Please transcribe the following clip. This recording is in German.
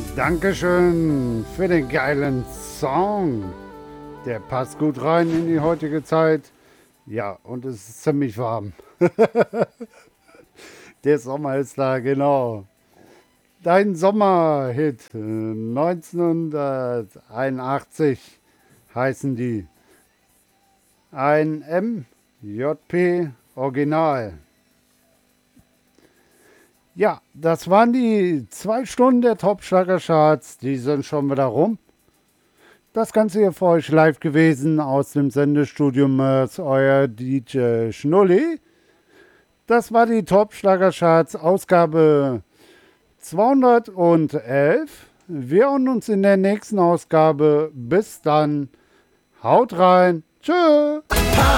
Dankeschön für den geilen Song. Der passt gut rein in die heutige Zeit. Ja, und es ist ziemlich warm. Der Sommer ist da, genau. Dein Sommerhit 1981 heißen die. Ein MJP Original. Ja, das waren die 2 Stunden der Top-Schlager-Charts. Die sind schon wieder rum. Das Ganze hier für euch live gewesen aus dem Sendestudio Mörs, euer DJ Schnulli. Das war die Top-Schlager-Charts Ausgabe 211. Wir hören uns in der nächsten Ausgabe. Bis dann. Haut rein. Tschö.